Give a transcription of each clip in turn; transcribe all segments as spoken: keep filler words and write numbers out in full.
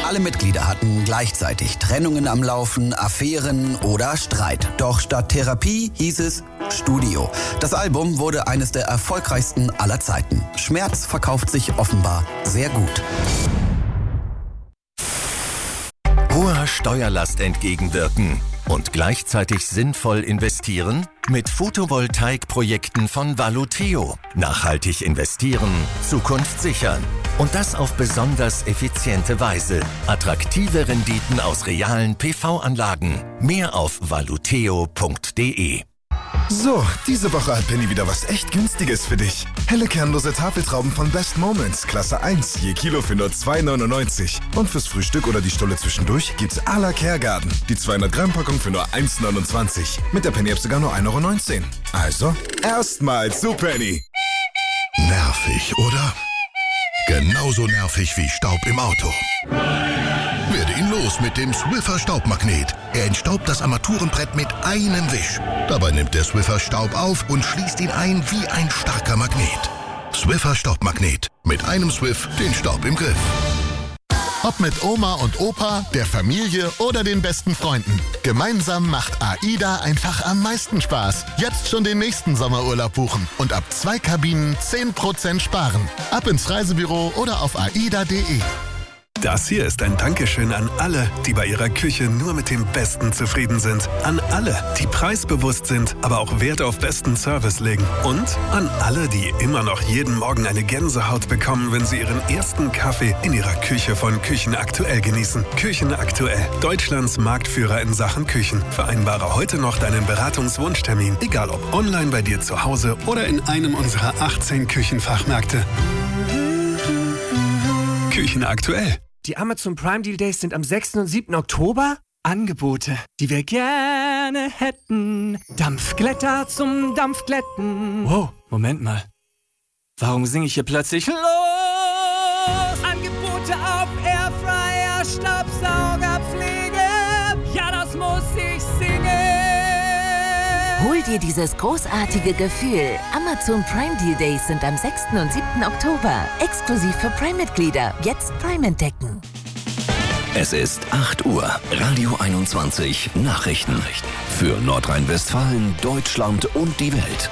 Alle Mitglieder hatten gleichzeitig Trennungen am Laufen, Affären oder Streit. Doch statt Therapie hieß es Studio. Das Album wurde eines der erfolgreichsten aller Zeiten. Schmerz verkauft sich offenbar sehr gut. Hoher Steuerlast entgegenwirken und gleichzeitig sinnvoll investieren? Mit Photovoltaikprojekten von Valuteo. Nachhaltig investieren, Zukunft sichern. Und das auf besonders effiziente Weise. Attraktive Renditen aus realen P V-Anlagen. Mehr auf valuteo punkt de. So, diese Woche hat Penny wieder was echt Günstiges für dich. Helle kernlose Tafeltrauben von Best Moments, Klasse eins, je Kilo für nur zwei neunundneunzig. Und fürs Frühstück oder die Stulle zwischendurch gibt's à la Kergarten. Die zweihundert Gramm Packung für nur eins neunundzwanzig. Mit der Penny-App sogar nur ein Euro neunzehn. Also, erstmal zu Penny. Nervig, oder? Genauso nervig wie Staub im Auto. Werde ihn los mit dem Swiffer Staubmagnet. Er entstaubt das Armaturenbrett mit einem Wisch. Dabei nimmt der Swiffer Staub auf und schließt ihn ein wie ein starker Magnet. Swiffer Staubmagnet. Mit einem Swiff den Staub im Griff. Ob mit Oma und Opa, der Familie oder den besten Freunden. Gemeinsam macht AIDA einfach am meisten Spaß. Jetzt schon den nächsten Sommerurlaub buchen und ab zwei Kabinen zehn Prozent sparen. Ab ins Reisebüro oder auf aida punkt de. Das hier ist ein Dankeschön an alle, die bei ihrer Küche nur mit dem Besten zufrieden sind. An alle, die preisbewusst sind, aber auch Wert auf besten Service legen. Und an alle, die immer noch jeden Morgen eine Gänsehaut bekommen, wenn sie ihren ersten Kaffee in ihrer Küche von Küchen Aktuell genießen. Küchen Aktuell, Deutschlands Marktführer in Sachen Küchen. Vereinbare heute noch deinen Beratungswunschtermin, egal ob online bei dir zu Hause oder in einem unserer achtzehn Küchenfachmärkte. Küchen Aktuell. Die Amazon Prime Deal Days sind am sechsten und siebten Oktober. Angebote, die wir gerne hätten. Dampfglätter zum Dampfglätten. Wow, Moment mal. Warum singe ich hier plötzlich los? Angebote auf Airfryer, Staubsaugerpflege. Ja, das muss ich singen. Hol dir dieses großartige Gefühl. Amazon Prime Deal Days sind am sechsten und siebten Oktober. Exklusiv für Prime-Mitglieder. Jetzt Prime entdecken. Es ist acht Uhr. Radio einundzwanzig Nachrichten. Für Nordrhein-Westfalen, Deutschland und die Welt.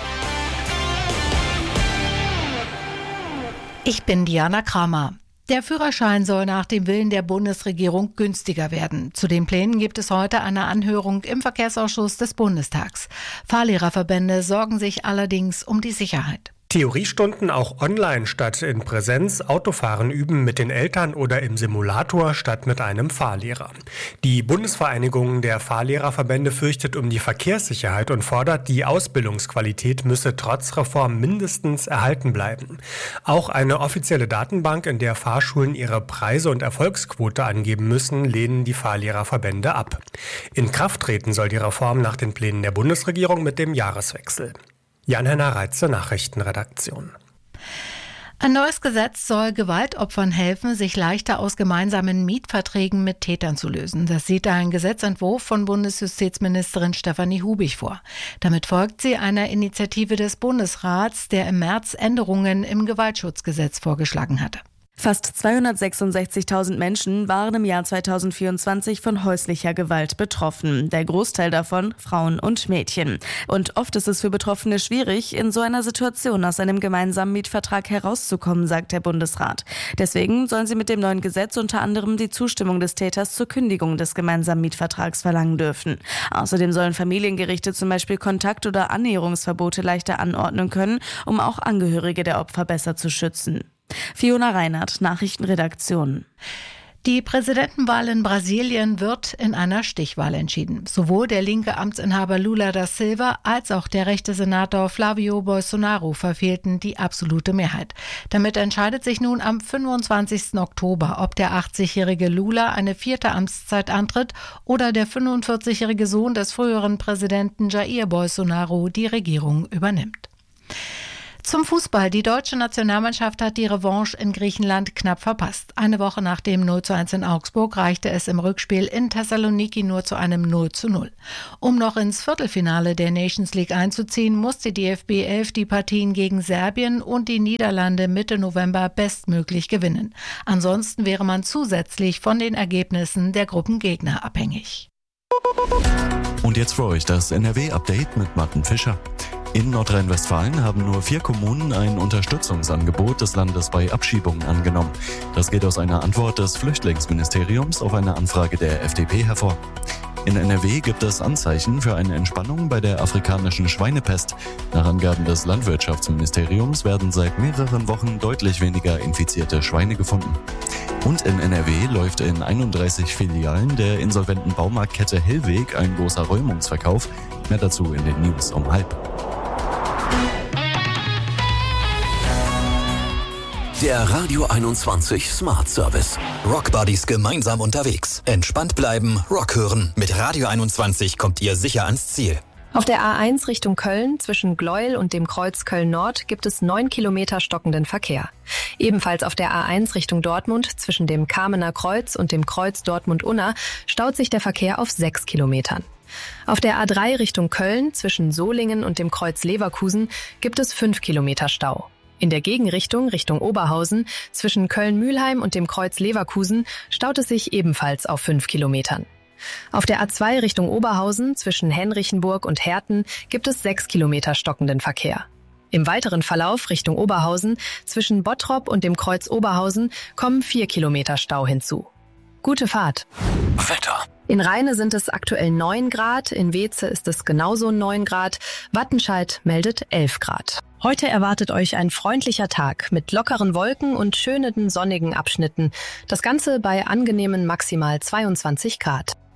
Ich bin Diana Kramer. Der Führerschein soll nach dem Willen der Bundesregierung günstiger werden. Zu den Plänen gibt es heute eine Anhörung im Verkehrsausschuss des Bundestags. Fahrlehrerverbände sorgen sich allerdings um die Sicherheit. Theoriestunden auch online statt in Präsenz, Autofahren üben mit den Eltern oder im Simulator statt mit einem Fahrlehrer. Die Bundesvereinigung der Fahrlehrerverbände fürchtet um die Verkehrssicherheit und fordert, die Ausbildungsqualität müsse trotz Reform mindestens erhalten bleiben. Auch eine offizielle Datenbank, in der Fahrschulen ihre Preise und Erfolgsquote angeben müssen, lehnen die Fahrlehrerverbände ab. In Kraft treten soll die Reform nach den Plänen der Bundesregierung mit dem Jahreswechsel. Jan-Henner Reitze, Nachrichtenredaktion. Ein neues Gesetz soll Gewaltopfern helfen, sich leichter aus gemeinsamen Mietverträgen mit Tätern zu lösen. Das sieht ein Gesetzentwurf von Bundesjustizministerin Stefanie Hubig vor. Damit folgt sie einer Initiative des Bundesrats, der im März Änderungen im Gewaltschutzgesetz vorgeschlagen hatte. Fast zweihundertsechsundsechzigtausend Menschen waren im Jahr zweitausendvierundzwanzig von häuslicher Gewalt betroffen. Der Großteil davon Frauen und Mädchen. Und oft ist es für Betroffene schwierig, in so einer Situation aus einem gemeinsamen Mietvertrag herauszukommen, sagt der Bundesrat. Deswegen sollen sie mit dem neuen Gesetz unter anderem die Zustimmung des Täters zur Kündigung des gemeinsamen Mietvertrags verlangen dürfen. Außerdem sollen Familiengerichte zum Beispiel Kontakt- oder Annäherungsverbote leichter anordnen können, um auch Angehörige der Opfer besser zu schützen. Fiona Reinhardt, Nachrichtenredaktion. Die Präsidentenwahl in Brasilien wird in einer Stichwahl entschieden. Sowohl der linke Amtsinhaber Lula da Silva als auch der rechte Senator Flávio Bolsonaro verfehlten die absolute Mehrheit. Damit entscheidet sich nun am fünfundzwanzigsten Oktober, ob der achtzigjährige Lula eine vierte Amtszeit antritt oder der fünfundvierzigjährige Sohn des früheren Präsidenten Jair Bolsonaro die Regierung übernimmt. Zum Fußball. Die deutsche Nationalmannschaft hat die Revanche in Griechenland knapp verpasst. Eine Woche nach dem null zu eins in Augsburg reichte es im Rückspiel in Thessaloniki nur zu einem null zu null. Um noch ins Viertelfinale der Nations League einzuziehen, musste die D F B elf die Partien gegen Serbien und die Niederlande Mitte November bestmöglich gewinnen. Ansonsten wäre man zusätzlich von den Ergebnissen der Gruppengegner abhängig. Und jetzt für euch das N R W-Update mit Martin Fischer. In Nordrhein-Westfalen haben nur vier Kommunen ein Unterstützungsangebot des Landes bei Abschiebungen angenommen. Das geht aus einer Antwort des Flüchtlingsministeriums auf eine Anfrage der F D P hervor. In N R W gibt es Anzeichen für eine Entspannung bei der afrikanischen Schweinepest. Nach Angaben des Landwirtschaftsministeriums werden seit mehreren Wochen deutlich weniger infizierte Schweine gefunden. Und in N R W läuft in einunddreißig Filialen der insolventen Baumarktkette Hellweg ein großer Räumungsverkauf. Mehr dazu in den News um halb. Der Radio einundzwanzig Smart Service. Rockbuddies gemeinsam unterwegs. Entspannt bleiben, Rock hören. Mit Radio einundzwanzig kommt ihr sicher ans Ziel. Auf der A eins Richtung Köln zwischen Gleuel und dem Kreuz Köln-Nord gibt es neun Kilometer stockenden Verkehr. Ebenfalls auf der A eins Richtung Dortmund zwischen dem Kamener Kreuz und dem Kreuz Dortmund-Unna staut sich der Verkehr auf sechs Kilometern. Auf der A drei Richtung Köln zwischen Solingen und dem Kreuz Leverkusen gibt es fünf Kilometer Stau. In der Gegenrichtung Richtung Oberhausen zwischen Köln-Mühlheim und dem Kreuz Leverkusen staut es sich ebenfalls auf fünf Kilometern. Auf der A zwei Richtung Oberhausen zwischen Henrichenburg und Herten gibt es sechs Kilometer stockenden Verkehr. Im weiteren Verlauf Richtung Oberhausen zwischen Bottrop und dem Kreuz Oberhausen kommen vier Kilometer Stau hinzu. Gute Fahrt. Wetter. In Rheine sind es aktuell neun Grad, in Weeze ist es genauso neun Grad, Wattenscheid meldet elf Grad. Heute erwartet euch ein freundlicher Tag mit lockeren Wolken und schönen sonnigen Abschnitten. Das Ganze bei angenehmen maximal zweiundzwanzig Grad.